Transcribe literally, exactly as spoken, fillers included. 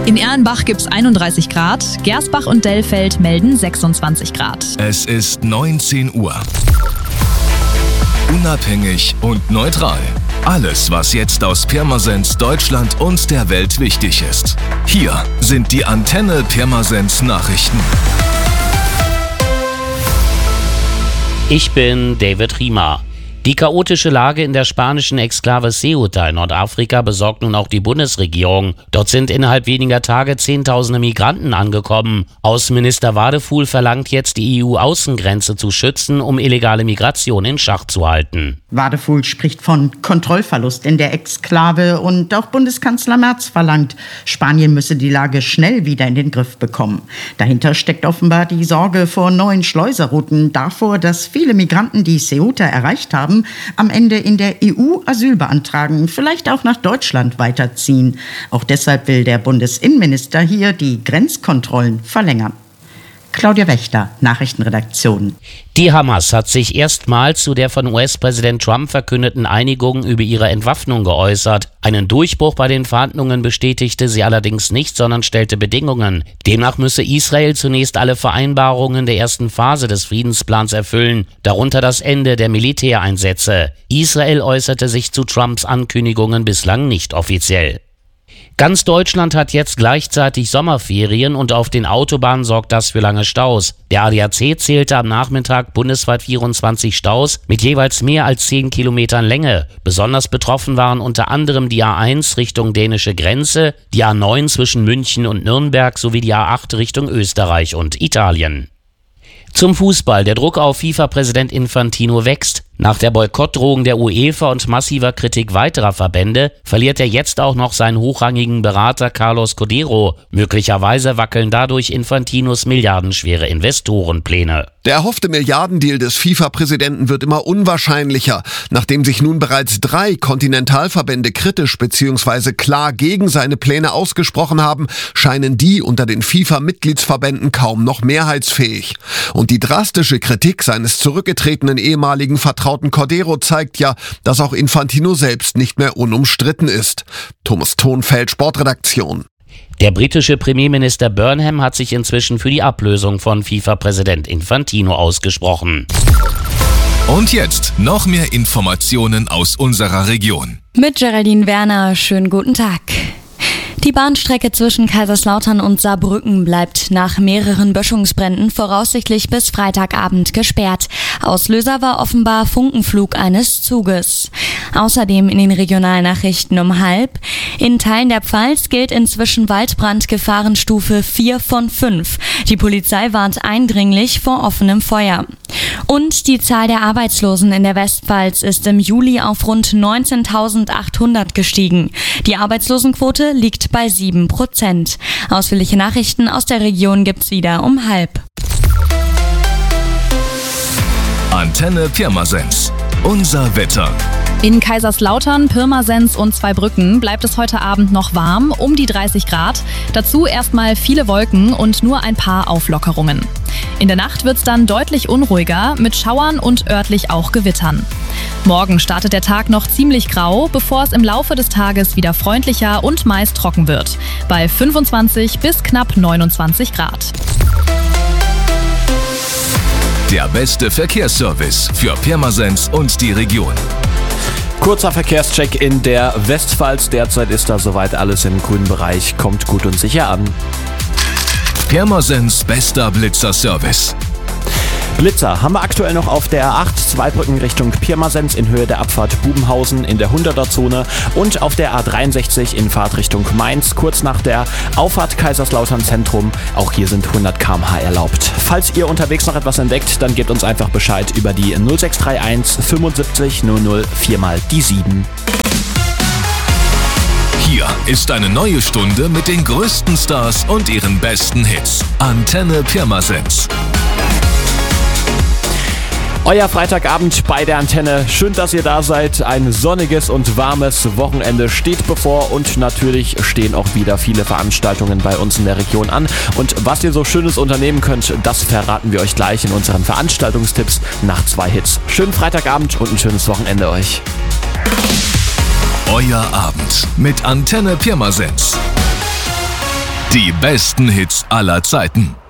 In Erlenbach gibt es einunddreißig Grad, Gersbach und Dellfeld melden sechsundzwanzig Grad. Es ist neunzehn Uhr. Unabhängig und neutral. Alles, was jetzt aus Pirmasens, Deutschland und der Welt wichtig ist. Hier sind die Antenne Pirmasens Nachrichten. Ich bin David Riemer. Die chaotische Lage in der spanischen Exklave Ceuta in Nordafrika besorgt nun auch die Bundesregierung. Dort sind innerhalb weniger Tage Zehntausende Migranten angekommen. Außenminister Wadefuhl verlangt jetzt, die E U-Außengrenze zu schützen, um illegale Migration in Schach zu halten. Wadefuhl spricht von Kontrollverlust in der Exklave und auch Bundeskanzler Merz verlangt, Spanien müsse die Lage schnell wieder in den Griff bekommen. Dahinter steckt offenbar die Sorge vor neuen Schleuserrouten, davor, dass viele Migranten, die Ceuta erreicht haben, am Ende in der E U Asyl beantragen, vielleicht auch nach Deutschland weiterziehen. Auch deshalb will der Bundesinnenminister hier die Grenzkontrollen verlängern. Claudia Wächter, Nachrichtenredaktion. Die Hamas hat sich erstmals zu der von U S-Präsident Trump verkündeten Einigung über ihre Entwaffnung geäußert. Einen Durchbruch bei den Verhandlungen bestätigte sie allerdings nicht, sondern stellte Bedingungen. Demnach müsse Israel zunächst alle Vereinbarungen der ersten Phase des Friedensplans erfüllen, darunter das Ende der Militäreinsätze. Israel äußerte sich zu Trumps Ankündigungen bislang nicht offiziell. Ganz Deutschland hat jetzt gleichzeitig Sommerferien und auf den Autobahnen sorgt das für lange Staus. Der A D A C zählte am Nachmittag bundesweit vierundzwanzig Staus mit jeweils mehr als zehn Kilometern Länge. Besonders betroffen waren unter anderem die A eins Richtung dänische Grenze, die A neun zwischen München und Nürnberg sowie die A acht Richtung Österreich und Italien. Zum Fußball. Der Druck auf FIFA-Präsident Infantino wächst. Nach der Boykottdrohung der UEFA und massiver Kritik weiterer Verbände verliert er jetzt auch noch seinen hochrangigen Berater Carlos Codero. Möglicherweise wackeln dadurch Infantinos milliardenschwere Investorenpläne. Der erhoffte Milliardendeal des FIFA-Präsidenten wird immer unwahrscheinlicher. Nachdem sich nun bereits drei Kontinentalverbände kritisch bzw. klar gegen seine Pläne ausgesprochen haben, scheinen die unter den FIFA-Mitgliedsverbänden kaum noch mehrheitsfähig. Und die drastische Kritik seines zurückgetretenen ehemaligen Vertrauten Codero zeigt ja, dass auch Infantino selbst nicht mehr unumstritten ist. Thomas Thonfeld, Sportredaktion. Der britische Premierminister Burnham hat sich inzwischen für die Ablösung von FIFA-Präsident Infantino ausgesprochen. Und jetzt noch mehr Informationen aus unserer Region. Mit Geraldine Werner, schönen guten Tag. Die Bahnstrecke zwischen Kaiserslautern und Saarbrücken bleibt nach mehreren Böschungsbränden voraussichtlich bis Freitagabend gesperrt. Auslöser war offenbar Funkenflug eines Zuges. Außerdem in den Regionalnachrichten um halb. In Teilen der Pfalz gilt inzwischen Waldbrandgefahrenstufe vier von fünf. Die Polizei warnt eindringlich vor offenem Feuer. Und die Zahl der Arbeitslosen in der Westpfalz ist im Juli auf rund neunzehntausendachthundert gestiegen. Die Arbeitslosenquote liegt bei sieben Prozent. Ausführliche Nachrichten aus der Region gibt's wieder um halb. Antenne Pirmasens. Unser Wetter. In Kaiserslautern, Pirmasens und Zweibrücken bleibt es heute Abend noch warm, um die dreißig Grad. Dazu erstmal viele Wolken und nur ein paar Auflockerungen. In der Nacht wird es dann deutlich unruhiger, mit Schauern und örtlich auch Gewittern. Morgen startet der Tag noch ziemlich grau, bevor es im Laufe des Tages wieder freundlicher und meist trocken wird. Bei fünfundzwanzig bis knapp neunundzwanzig Grad. Der beste Verkehrsservice für Pirmasens und die Region. Kurzer Verkehrscheck in der Westpfalz. Derzeit ist da soweit alles im grünen Bereich. Kommt gut und sicher an. Pirmasens bester Blitzer-Service. Blitzer haben wir aktuell noch auf der A acht, Zweibrücken Richtung Pirmasens in Höhe der Abfahrt Bubenhausen in der hunderter-Zone und auf der A dreiundsechzig in Fahrtrichtung Mainz, kurz nach der Auffahrt Kaiserslautern Zentrum. Auch hier sind hundert Kilometer pro Stunde erlaubt. Falls ihr unterwegs noch etwas entdeckt, dann gebt uns einfach Bescheid über die null sechs drei eins fünfundsiebzig null null vier mal die sieben. Hier ist eine neue Stunde mit den größten Stars und ihren besten Hits. Antenne Pirmasens. Euer Freitagabend bei der Antenne. Schön, dass ihr da seid. Ein sonniges und warmes Wochenende steht bevor und natürlich stehen auch wieder viele Veranstaltungen bei uns in der Region an. Und was ihr so Schönes unternehmen könnt, das verraten wir euch gleich in unseren Veranstaltungstipps nach zwei Hits. Schönen Freitagabend und ein schönes Wochenende euch. Euer Abend mit Antenne Pirmasens. Die besten Hits aller Zeiten.